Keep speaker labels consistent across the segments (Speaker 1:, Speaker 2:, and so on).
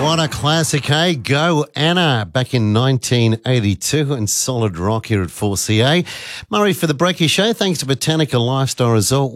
Speaker 1: What a classic, hey? Go Anna, back in 1982 and solid rock here at 4CA. Murray for the Breaky Show. Thanks to Botanica Lifestyle Resort,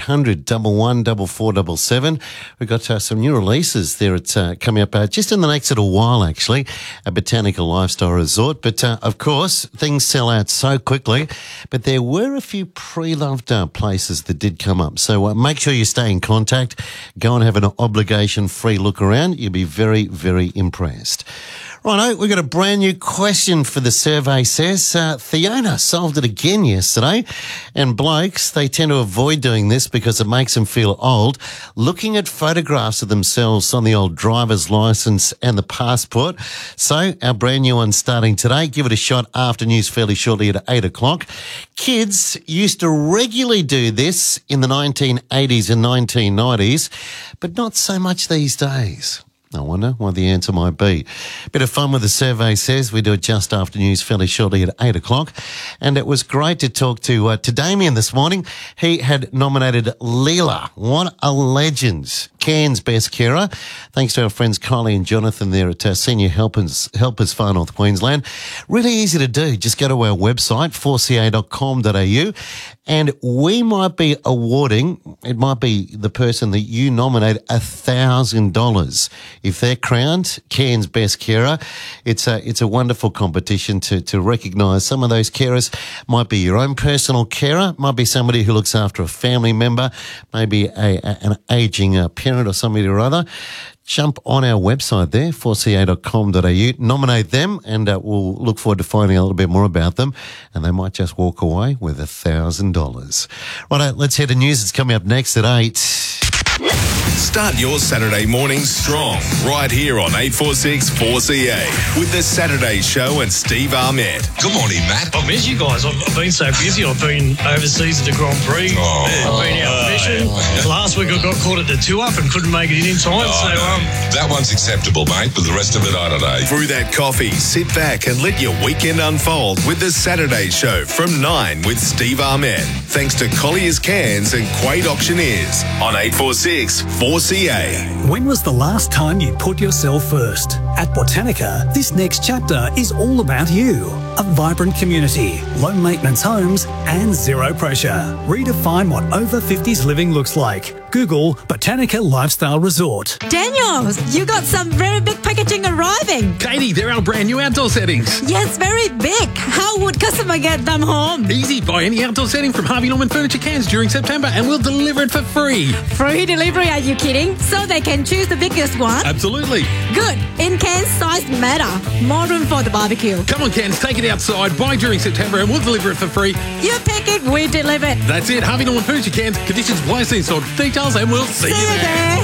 Speaker 1: 1-800-11-4477. We've got some new releases there. It's coming up just in the next little while, actually, at Botanica Lifestyle Resort. But, of course, things sell out so quickly. But there were a few pre-loved places that did come up. So make sure you stay in contact. Go and have an obligation-free look around. You'll be very, very impressed. Righto, we've got a brand new question for the survey says. Fiona solved it again yesterday. And blokes, they tend to avoid doing this because it makes them feel old. Looking at photographs of themselves on the old driver's licence and the passport. So, our brand new one starting today. Give it a shot after news fairly shortly at 8 o'clock. Kids used to regularly do this in the 1980s and 1990s, but not so much these days. I wonder what the answer might be. Bit of fun with the survey says. We do it just after news fairly shortly at 8 o'clock. And it was great to talk to Damien this morning. He had nominated Leela. What a legend. Cairns Best Carer. Thanks to our friends Kylie and Jonathan there at Senior Helpers Far North Queensland. Really easy to do. Just go to our website, 4ca.com.au, and we might be awarding, it might be the person that you nominate, $1,000. If they're crowned Cairns Best Carer, it's a wonderful competition to recognise some of those carers. Might be your own personal carer, might be somebody who looks after a family member, maybe an ageing parent or somebody or other. Jump on our website there, 4ca.com.au, nominate them, and we'll look forward to finding a little bit more about them, and they might just walk away with $1,000. Right, let's head to news. It's coming up next at 8.
Speaker 2: Start your Saturday morning strong right here on 846 4CA with the Saturday Show and Steve Ahmed.
Speaker 3: Good morning, Matt.
Speaker 4: I miss you guys. I've been so busy. I've been overseas at the Grand Prix. I've been out fishing. Last week I got caught at the two-up and couldn't make it in time.
Speaker 3: That one's acceptable, mate, but the rest of it, I don't know.
Speaker 2: Through that coffee, sit back and let your weekend unfold with the Saturday Show from 9 with Steve Ahmed. Thanks to Collier's Cairns and Quade Auctioneers on 846 4CA.
Speaker 5: When was the last time you put yourself first? At Botanica, this next chapter is all about you. A vibrant community, low maintenance homes, and zero pressure. Redefine what over 50s living looks like. Google Botanica Lifestyle Resort.
Speaker 6: Daniel, you got some very big packaging arriving.
Speaker 7: Katie, they're our brand new outdoor settings.
Speaker 6: Yes, very big. How would customer get them home?
Speaker 7: Easy, buy any outdoor setting from Harvey Norman Furniture Cairns during September and we'll deliver it for free.
Speaker 6: Free delivery, are you kidding? So they can choose the biggest one?
Speaker 7: Absolutely.
Speaker 6: Good. In Cairns, size matter. More room for the barbecue.
Speaker 7: Come on, Cairns, take it outside, buy during September and we'll deliver it for free.
Speaker 6: You pick it, we deliver it.
Speaker 7: That's it, Harvey Norman Furniture Cairns. Conditions apply, see installed details and we'll see you there.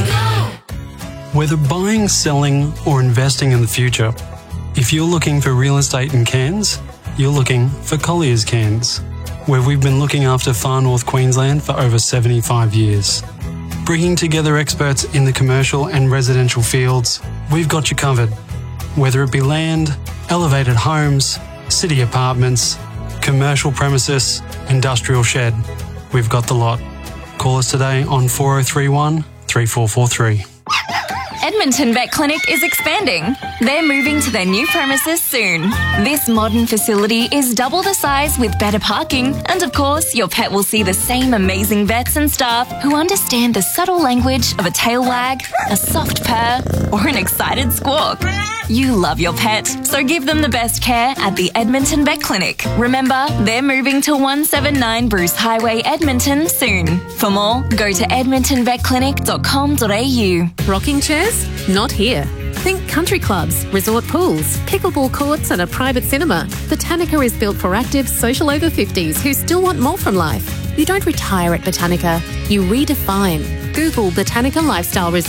Speaker 8: Whether buying, selling or investing in the future, if you're looking for real estate in Cairns, you're looking for Collier's Cairns, where we've been looking after Far North Queensland for over 75 years. Bringing together experts in the commercial and residential fields, we've got you covered. Whether it be land, elevated homes, city apartments, commercial premises, industrial shed, we've got the lot. Call us today on 4031 3443.
Speaker 9: Edmonton Vet Clinic is expanding. They're moving to their new premises soon. This modern facility is double the size with better parking, and of course, your pet will see the same amazing vets and staff who understand the subtle language of a tail wag, a soft purr, or an excited squawk. You love your pet, so give them the best care at the Edmonton Vet Clinic. Remember, they're moving to 179 Bruce Highway, Edmonton soon. For more, go to edmontonvetclinic.com.au.
Speaker 10: Rocking chairs? Not here. Think country clubs, resort pools, pickleball courts and a private cinema. Botanica is built for active, social over 50s who still want more from life. You don't retire at Botanica, you redefine. Google Botanica Lifestyle Resort.